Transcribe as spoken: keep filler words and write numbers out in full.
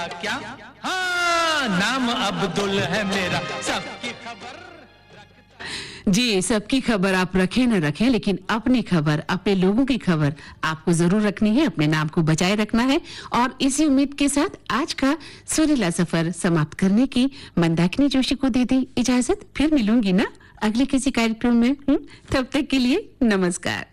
मेरा क्या, हाँ नाम अब्दुल है मेरा, सबकी खबर जी, सबकी खबर आप रखें न रखें, लेकिन अपनी खबर, अपने लोगों की खबर आपको जरूर रखनी है, अपने नाम को बचाए रखना है। और इसी उम्मीद के साथ आज का सुरीला सफर समाप्त करने की मंदाकिनी जोशी को दे दी इजाजत। फिर मिलूंगी ना अगले किसी कार्यक्रम में। तब तक के लिए नमस्कार।